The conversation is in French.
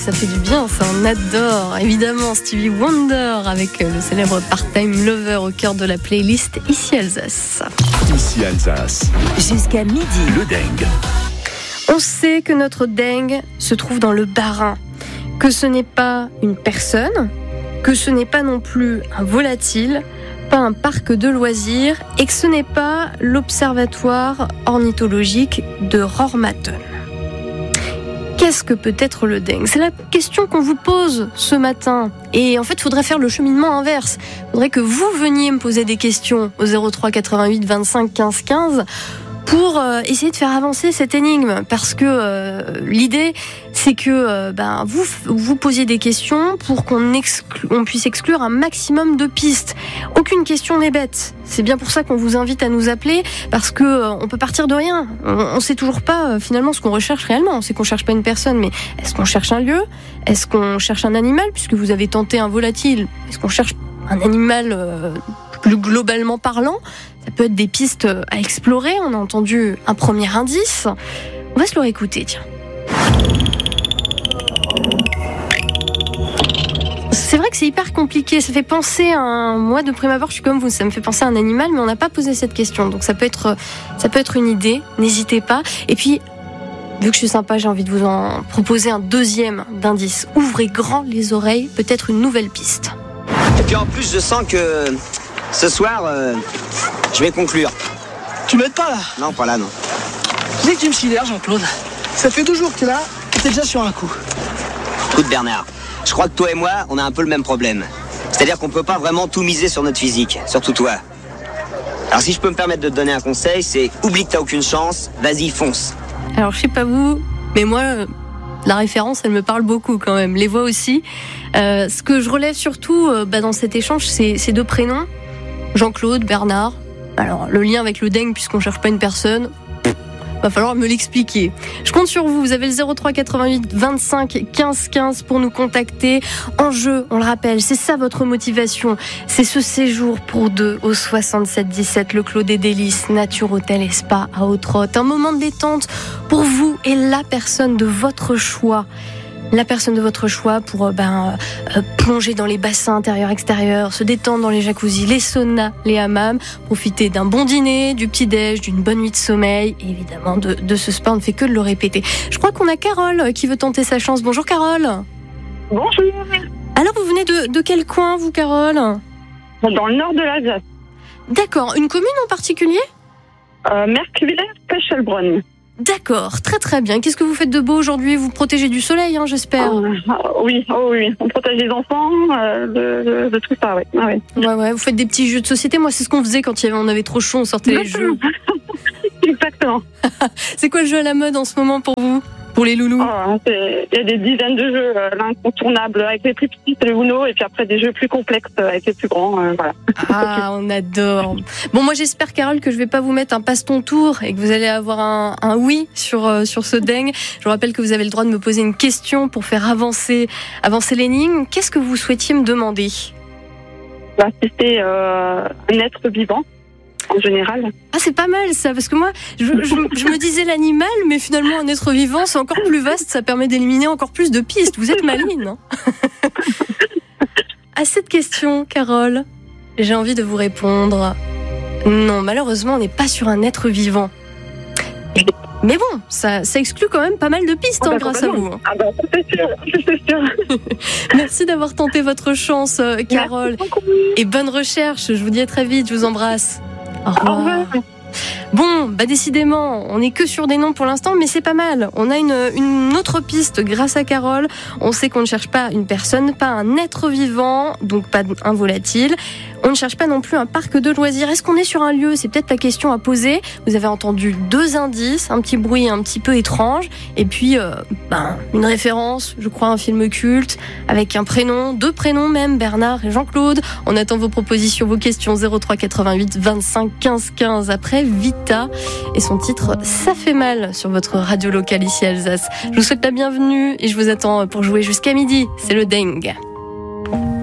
ça fait du bien, ça, on adore. Évidemment, Stevie Wonder avec le célèbre Part-Time Lover au cœur de la playlist Ici Alsace. Ici Alsace. Jusqu'à midi. Le dingue. On sait que notre dingue se trouve dans le Bas-Rhin, que ce n'est pas une personne, que ce n'est pas non plus un volatile, pas un parc de loisirs et que ce n'est pas l'observatoire ornithologique de Rormaten. Qu'est-ce que peut être le dingue ? C'est la question qu'on vous pose ce matin. Et en fait, il faudrait faire le cheminement inverse. Il faudrait que vous veniez me poser des questions au 03 88 25 15 15 pour essayer de faire avancer cette énigme. Parce que l'idée, c'est que vous posiez des questions pour qu'on puisse exclure un maximum de pistes. Aucune question n'est bête. C'est bien pour ça qu'on vous invite à nous appeler, parce que on peut partir de rien. On sait toujours pas finalement ce qu'on recherche réellement. On sait qu'on cherche pas une personne, mais est-ce qu'on cherche un lieu ? Est-ce qu'on cherche un animal, puisque vous avez tenté un volatile ? Est-ce qu'on cherche un animal plus globalement parlant ? Ça peut être des pistes à explorer. On a entendu un premier indice. On va se le réécouter, tiens. C'est vrai que c'est hyper compliqué. Ça fait penser à moi, de prime abord, je suis comme vous. Ça me fait penser à un animal, mais on n'a pas posé cette question. Donc ça peut être une idée. N'hésitez pas. Et puis, vu que je suis sympa, j'ai envie de vous en proposer un deuxième d'indice. Ouvrez grand les oreilles. Peut-être une nouvelle piste. Et puis en plus, je sens que ce soir, je vais conclure. Tu m'aides pas là? Non, pas là, non. Tu sais que tu me sidères, Jean-Claude. Ça fait 2 jours que t'es là, et t'es déjà sur un coup. Écoute Bernard, je crois que toi et moi, on a un peu le même problème. C'est-à-dire qu'on peut pas vraiment tout miser sur notre physique, surtout toi. Alors si je peux me permettre de te donner un conseil, c'est oublie que t'as aucune chance, vas-y, fonce. Alors je sais pas vous, mais moi, la référence, elle me parle beaucoup quand même. Les voix aussi. Ce que je relève surtout dans cet échange, c'est ces 2 prénoms. Jean-Claude, Bernard. Alors, le lien avec le dingue, puisqu'on cherche pas une personne, va falloir me l'expliquer. Je compte sur vous. Vous avez le 03 88 25 15 15 pour nous contacter. En jeu, on le rappelle, c'est ça votre motivation. C'est ce séjour pour 2 au 67 17, le Clos des Délices, Nature Hôtel et Spa à Haute-Rotte. Un moment de détente pour vous et la personne de votre choix. La personne de votre choix pour plonger dans les bassins intérieurs-extérieurs, se détendre dans les jacuzzis, les saunas, les hammams, profiter d'un bon dîner, du petit-déj, d'une bonne nuit de sommeil et évidemment de ce spa, on ne fait que de le répéter. Je crois qu'on a Carole qui veut tenter sa chance. Bonjour Carole. Bonjour. Alors vous venez de quel coin vous Carole ? Dans le nord de l'Alsace. D'accord, une commune en particulier ? Merkwiller-Pechelbronn. D'accord, très très bien. Qu'est-ce que vous faites de beau aujourd'hui ? Vous protégez du soleil, j'espère. Oui, on protège les enfants de tout ça, oui. Ouais, vous fêtes des petits jeux de société. Moi, c'est ce qu'on faisait quand on avait trop chaud, on sortait les jeux. Exactement. C'est quoi le jeu à la mode en ce moment pour vous ? Pour les loulous ? Il y a des dizaines de jeux, l'incontournable avec les plus petits, le Uno, et puis après des jeux plus complexes avec les plus grands, voilà. Ah, on adore. Bon, moi j'espère Carole que je vais pas vous mettre un passe-ton-tour et que vous allez avoir un oui sur ce dingue. Je vous rappelle que vous avez le droit de me poser une question pour faire avancer l'énigme. Qu'est-ce que vous souhaitiez me demander ? C'était un être vivant. En général. Ah, c'est pas mal ça, parce que moi, je me disais l'animal, mais finalement un être vivant, c'est encore plus vaste, ça permet d'éliminer encore plus de pistes. Vous êtes maligne, hein ? À cette question, Carole, j'ai envie de vous répondre. Non, malheureusement, on n'est pas sur un être vivant. Mais bon, ça exclut quand même pas mal de pistes grâce à vous. Ah bah, c'est sûr. Merci d'avoir tenté votre chance, Carole. Et bonne recherche, je vous dis à très vite, je vous embrasse. Au revoir. Bon, décidément, on n'est que sur des noms pour l'instant, mais c'est pas mal. On a une autre piste grâce à Carole. On sait qu'on ne cherche pas une personne, pas un être vivant, donc pas un volatile. On ne cherche pas non plus un parc de loisirs. Est-ce qu'on est sur un lieu ? C'est peut-être la question à poser. Vous avez entendu 2 indices, un petit bruit un petit peu étrange, et puis une référence, je crois, un film culte, avec un prénom, 2 prénoms même, Bernard et Jean-Claude. On attend vos propositions, vos questions, 03 88 25 15 15. Après, Vita et son titre « Ça fait mal » sur votre radio locale ici Alsace. Je vous souhaite la bienvenue et je vous attends pour jouer jusqu'à midi. C'est le dingue.